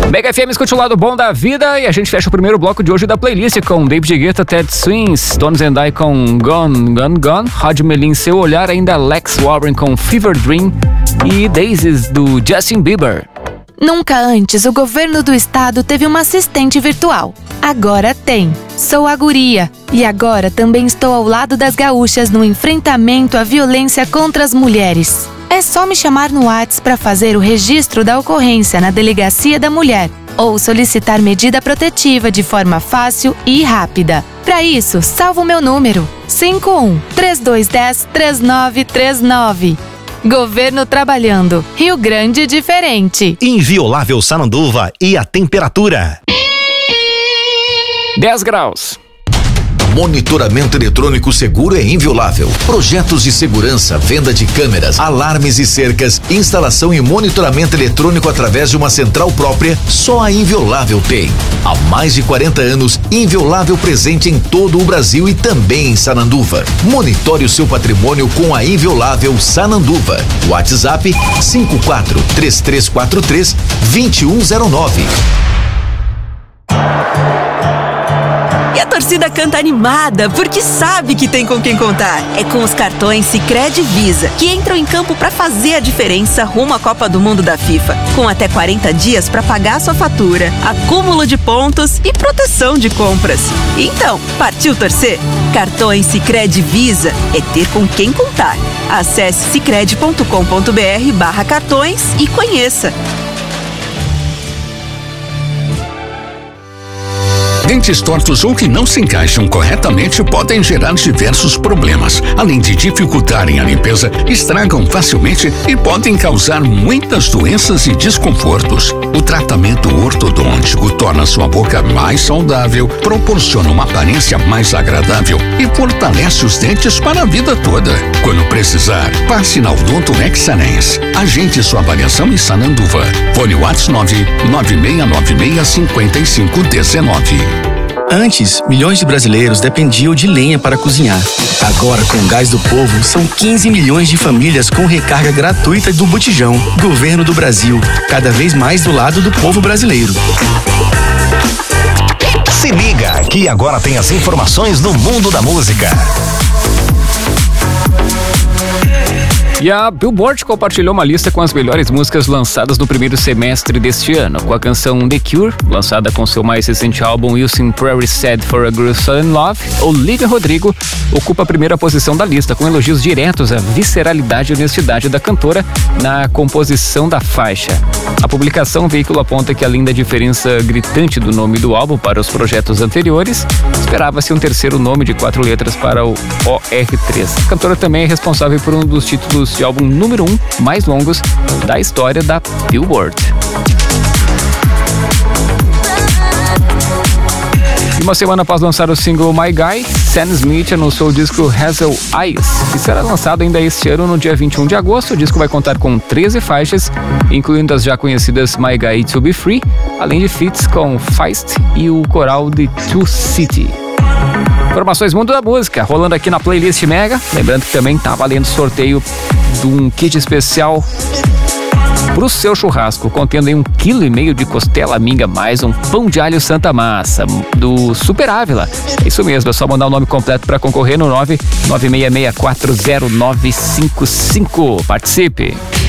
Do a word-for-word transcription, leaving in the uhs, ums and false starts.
Mega F M, escute o lado bom da vida e a gente fecha o primeiro bloco de hoje da playlist com David Guetta, Ted Swings, Stones and I com Gone, Gone, Gone, Rod Melin, Seu Olhar, ainda Lex Warren com Fever Dream e Daisies do Justin Bieber. Nunca antes o governo do estado teve uma assistente virtual. Agora tem. Sou a guria. E agora também estou ao lado das gaúchas no enfrentamento à violência contra as mulheres. É só me chamar no WhatsApp para fazer o registro da ocorrência na Delegacia da Mulher ou solicitar medida protetiva de forma fácil e rápida. Para isso, salva o meu número cinco um, três dois um zero, três nove três nove. Governo trabalhando. Rio Grande diferente. Inviolável Sananduva e a temperatura. dez graus. Monitoramento eletrônico seguro é Inviolável. Projetos de segurança, venda de câmeras, alarmes e cercas, instalação e monitoramento eletrônico através de uma central própria, só a Inviolável tem. Há mais de quarenta anos, Inviolável presente em todo o Brasil e também em Sananduva. Monitore o seu patrimônio com a Inviolável Sananduva. WhatsApp cinco quatro, três três quatro três, dois um zero nove. A torcida canta animada porque sabe que tem com quem contar. É com os cartões Sicredi e Visa que entram em campo para fazer a diferença rumo à Copa do Mundo da FIFA. Com até quarenta dias para pagar sua fatura, acúmulo de pontos e proteção de compras. Então, partiu torcer? Cartões Sicredi e Visa é ter com quem contar. Acesse sicredi ponto com ponto br barra cartões e conheça. Dentes tortos ou que não se encaixam corretamente podem gerar diversos problemas. Além de dificultarem a limpeza, estragam facilmente e podem causar muitas doenças e desconfortos. O tratamento ortodôntico torna sua boca mais saudável, proporciona uma aparência mais agradável e fortalece os dentes para a vida toda. Quando precisar, passe na Odonto Excellence. Agende sua avaliação em Sananduva. Fone WhatsApp nove nove seis nove seis cinco cinco um nove. Antes, milhões de brasileiros dependiam de lenha para cozinhar. Agora, com o Gás do Povo, são quinze milhões de famílias com recarga gratuita do botijão. Governo do Brasil, cada vez mais do lado do povo brasileiro. Se liga, que agora tem as informações do mundo da música. E a Billboard compartilhou uma lista com as melhores músicas lançadas no primeiro semestre deste ano, com a canção The Cure, lançada com seu mais recente álbum Using Prairie Sad for a Girl So in Love. Olivia Rodrigo ocupa a primeira posição da lista, com elogios diretos à visceralidade e honestidade da cantora na composição da faixa. A publicação, o veículo aponta que, além da diferença gritante do nome do álbum para os projetos anteriores, esperava-se um terceiro nome de quatro letras para o O R três. A cantora também é responsável por um dos títulos de álbum número um mais longos da história da Billboard. E uma semana após lançar o single My Guy, Sam Smith anunciou o disco Hazel Eyes, que será lançado ainda este ano no dia vinte e um de agosto. O disco vai contar com treze faixas, incluindo as já conhecidas My Guy To Be Free, além de feats com Feist e o coral de Two City. Informações Mundo da Música, rolando aqui na Playlist Mega. Lembrando que também tá valendo sorteio de um kit especial pro seu churrasco, contendo aí um quilo e meio de costela minga, mais um pão de alho Santa Massa, do Super Ávila. É isso mesmo, é só mandar o nome completo para concorrer no nove nove seis seis quatro zero nove cinco cinco. Participe!